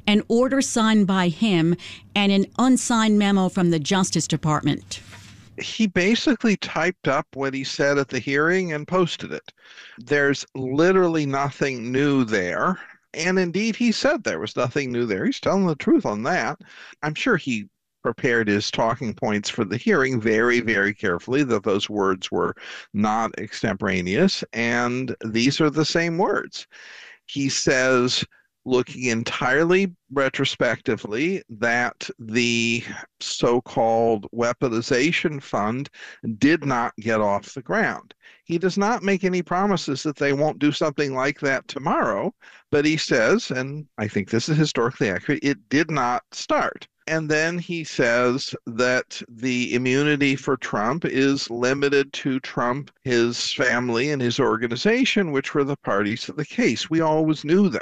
an order signed by him and an unsigned memo from the Justice Department? He basically typed up what he said at the hearing and posted it. There's literally nothing new there. And indeed, he said there was nothing new there. He's telling the truth on that. I'm sure he prepared his talking points for the hearing very, very carefully, that those words were not extemporaneous. And these are the same words. He says, looking entirely retrospectively, that the so-called weaponization fund did not get off the ground. He does not make any promises that they won't do something like that tomorrow, but he says, and I think this is historically accurate, it did not start. And then he says that the immunity for Trump is limited to Trump, his family, and his organization, which were the parties to the case. We always knew that.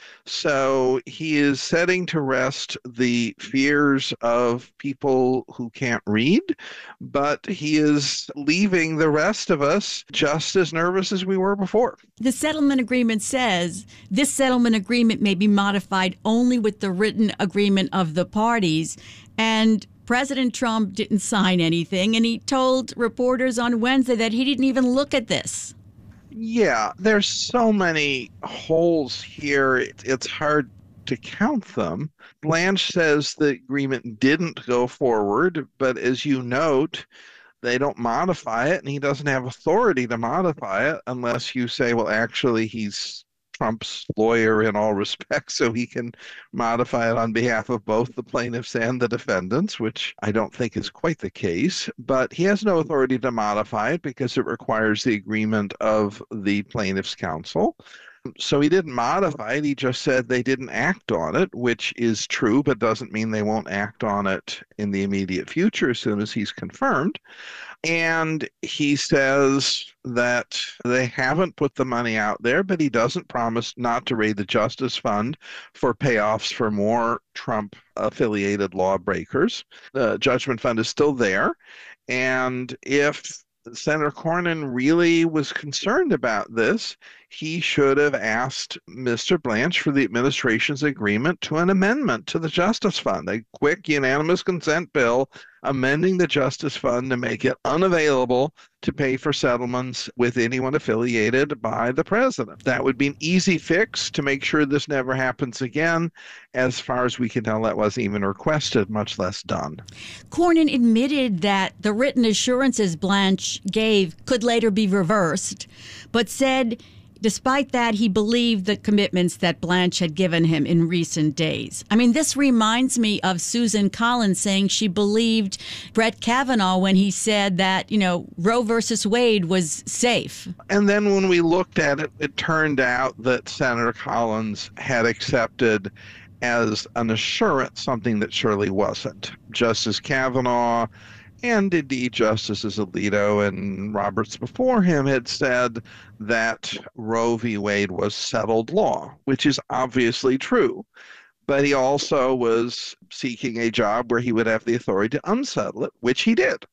So he is setting to rest the fears of people who can't read, but he is leaving the rest of us just as nervous as we were before. The settlement agreement says this settlement agreement may be modified only with the written agreement of the parties. And President Trump didn't sign anything, and he told reporters on Wednesday that he didn't even look at this. Yeah, there's so many holes here, it's hard to count them. Blanche says the agreement didn't go forward, but as you note, they don't modify it, and he doesn't have authority to modify it unless you say, well, actually, he's Trump's lawyer in all respects, so he can modify it on behalf of both the plaintiffs and the defendants, which I don't think is quite the case. But he has no authority to modify it because it requires the agreement of the plaintiffs' counsel. So he didn't modify it. He just said they didn't act on it, which is true, but doesn't mean they won't act on it in the immediate future as soon as he's confirmed. And he says that they haven't put the money out there, but he doesn't promise not to raid the Justice Fund for payoffs for more Trump-affiliated lawbreakers. The Judgment Fund is still there. And if Senator Cornyn really was concerned about this, he should have asked Mr. Blanche for the administration's agreement to an amendment to the Justice Fund, a quick unanimous consent bill amending the Justice Fund to make it unavailable to pay for settlements with anyone affiliated by the president. That would be an easy fix to make sure this never happens again. As far as we can tell, that wasn't even requested, much less done. Cornyn admitted that the written assurances Blanche gave could later be reversed, but said despite that, he believed the commitments that Blanche had given him in recent days. I mean, this reminds me of Susan Collins saying she believed Brett Kavanaugh when he said that, Roe versus Wade was safe. And then when we looked at it, it turned out that Senator Collins had accepted as an assurance something that surely wasn't. Justice Kavanaugh and indeed Justices Alito and Roberts before him had said that Roe v. Wade was settled law, which is obviously true. But he also was seeking a job where he would have the authority to unsettle it, which he did.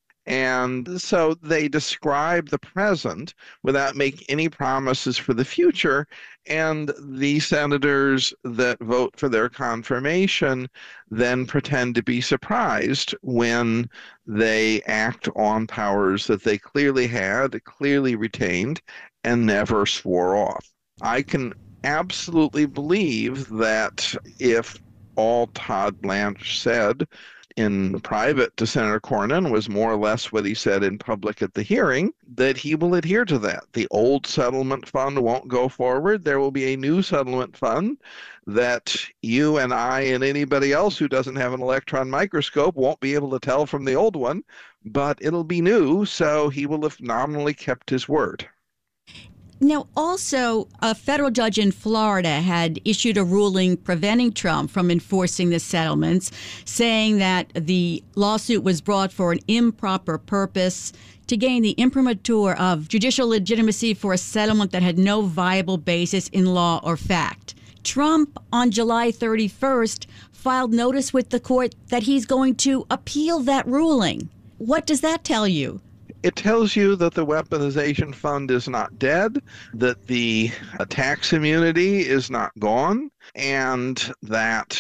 And so they describe the present without making any promises for the future. And the senators that vote for their confirmation then pretend to be surprised when they act on powers that they clearly had, clearly retained, and never swore off. I can absolutely believe that if all Todd Blanche said in private to Senator Cornyn was more or less what he said in public at the hearing, that he will adhere to that. The old settlement fund won't go forward. There will be a new settlement fund that you and I and anybody else who doesn't have an electron microscope won't be able to tell from the old one, but it'll be new, so he will have nominally kept his word. Now, also, a federal judge in Florida had issued a ruling preventing Trump from enforcing the settlements, saying that the lawsuit was brought for an improper purpose to gain the imprimatur of judicial legitimacy for a settlement that had no viable basis in law or fact. Trump, on July 31st, filed notice with the court that he's going to appeal that ruling. What does that tell you? It tells you that the weaponization fund is not dead, that the tax immunity is not gone, and that